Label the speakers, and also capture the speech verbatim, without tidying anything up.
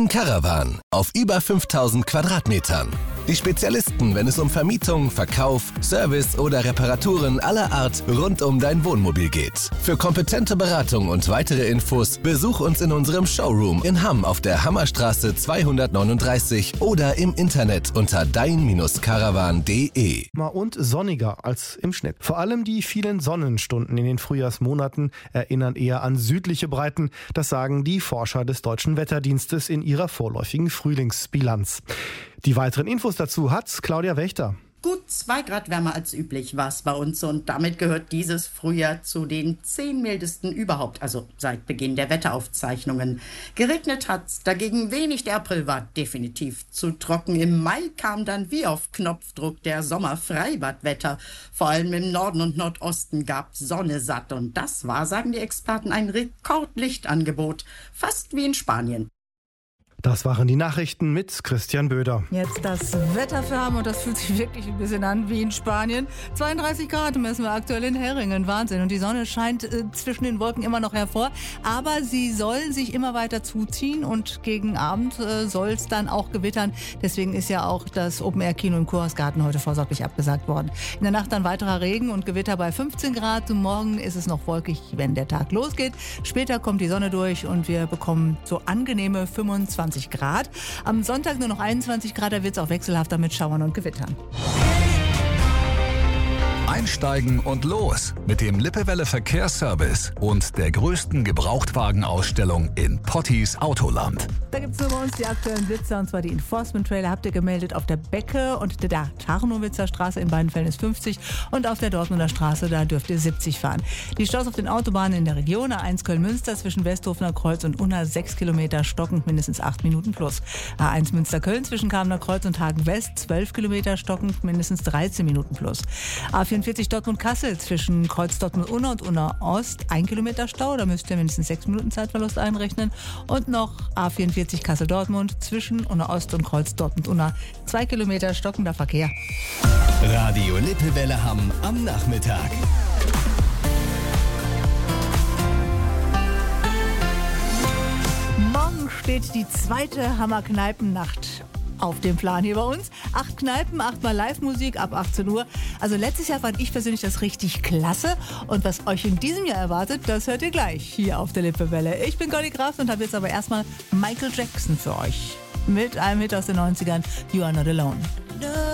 Speaker 1: Caravan auf über fünftausend Quadratmetern. Die Spezialisten, wenn es um Vermietung, Verkauf, Service oder Reparaturen aller Art rund um dein Wohnmobil geht. Für kompetente Beratung und weitere Infos besuch uns in unserem Showroom in Hamm auf der Hammerstraße zweihundertneununddreißig oder im Internet unter dein Caravan punkt de.
Speaker 2: Und sonniger als im Schnitt. Vor allem die vielen Sonnenstunden in den Frühjahrsmonaten erinnern eher an südliche Breiten. Das sagen die Forscher des Deutschen Wetterdienstes in ihrer vorläufigen Frühlingsbilanz. Die weiteren Infos dazu hat Claudia Wächter.
Speaker 3: Gut zwei Grad wärmer als üblich war es bei uns und damit gehört dieses Frühjahr zu den zehn mildesten überhaupt, also seit Beginn der Wetteraufzeichnungen. Geregnet hat's dagegen wenig, der April war definitiv zu trocken. Im Mai kam dann wie auf Knopfdruck der Sommerfreibadwetter. Vor allem im Norden und Nordosten gab Sonne satt und das war, sagen die Experten, ein Rekordlichtangebot, fast wie in Spanien.
Speaker 2: Das waren die Nachrichten mit Christian Böder.
Speaker 4: Jetzt das Wetter für Hamm und das fühlt sich wirklich ein bisschen an wie in Spanien. zweiunddreißig Grad messen wir aktuell in Heringen. Wahnsinn. Und die Sonne scheint äh, zwischen den Wolken immer noch hervor. Aber sie soll sich immer weiter zuziehen und gegen Abend äh, soll es dann auch gewittern. Deswegen ist ja auch das Open-Air-Kino im Kurhausgarten heute vorsorglich abgesagt worden. In der Nacht dann weiterer Regen und Gewitter bei fünfzehn Grad. Morgen ist es noch wolkig, wenn der Tag losgeht. Später kommt die Sonne durch und wir bekommen so angenehme fünfundzwanzig Grad. Am Sonntag nur noch einundzwanzig Grad, da wird es auch wechselhafter mit Schauern und Gewittern.
Speaker 5: Einsteigen und los mit dem Lippewelle Verkehrsservice und der größten Gebrauchtwagenausstellung in Potties Autoland.
Speaker 4: Da gibt es nur bei uns die aktuellen Blitzer, und zwar die Enforcement-Trailer habt ihr gemeldet auf der Becke und der Tarnowitzer Straße, in beiden Fällen ist fünfzig, und auf der Dortmunder Straße, da dürft ihr siebzig fahren. Die Staus auf den Autobahnen in der Region, A eins Köln-Münster zwischen Westhofener Kreuz und Unna sechs Kilometer, stockend mindestens acht Minuten plus. A eins Münster-Köln zwischen Kamener Kreuz und Hagen West zwölf Kilometer, stockend mindestens dreizehn Minuten plus. A vierundvierzig Dortmund-Kassel zwischen Kreuz Dortmund-Unna und Unna-Ost ein Kilometer Stau, da müsst ihr mindestens sechs Minuten Zeitverlust einrechnen. Und noch A vierundvierzig Kassel-Dortmund zwischen Unna-Ost und Kreuz Dortmund-Unna zwei Kilometer stockender Verkehr.
Speaker 1: Radio Lippewelle Hamm am Nachmittag.
Speaker 4: Morgen steht die zweite Hammer-Kneipen-Nacht auf dem Plan hier bei uns. Acht Kneipen, achtmal Live-Musik ab achtzehn Uhr. Also letztes Jahr fand ich persönlich das richtig klasse. Und was euch in diesem Jahr erwartet, das hört ihr gleich hier auf der Lippewelle. Ich bin Conny Kraft und habe jetzt aber erstmal Michael Jackson für euch. Mit einem Hit aus den neunzigern, You Are Not Alone.